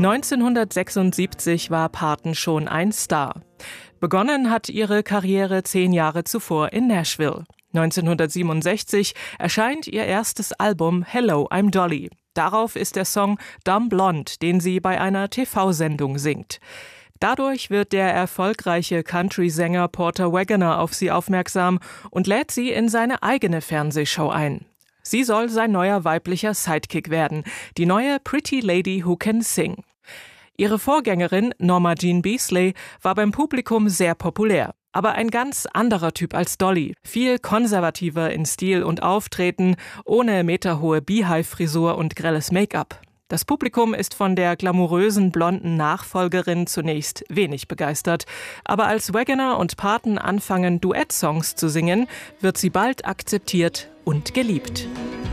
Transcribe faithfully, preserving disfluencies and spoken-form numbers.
neunzehnhundertsechsundsiebzig war Parton schon ein Star. Begonnen hat ihre Karriere zehn Jahre zuvor in Nashville. neunzehnhundertsiebenundsechzig erscheint ihr erstes Album Hello, I'm Dolly. Darauf ist der Song Dumb Blonde, den sie bei einer T V-Sendung singt. Dadurch wird der erfolgreiche Country-Sänger Porter Wagoner auf sie aufmerksam und lädt sie in seine eigene Fernsehshow ein. Sie soll sein neuer weiblicher Sidekick werden, die neue Pretty Lady Who Can Sing. Ihre Vorgängerin Norma Jean Beasley war beim Publikum sehr populär, aber ein ganz anderer Typ als Dolly, viel konservativer in Stil und Auftreten, ohne meterhohe Beehive-Frisur und grelles Make-up. Das Publikum ist von der glamourösen blonden Nachfolgerin zunächst wenig begeistert, aber als Wagoner und Parton anfangen, Duettsongs zu singen, wird sie bald akzeptiert und geliebt.